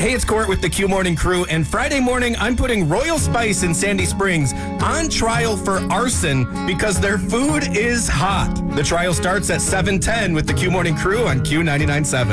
Hey, it's Court with the Q Morning Crew, and Friday morning, I'm putting Royal Spice in Sandy Springs on trial for arson because their food is hot. The trial starts at 7:10 with the Q Morning Crew on Q99.7.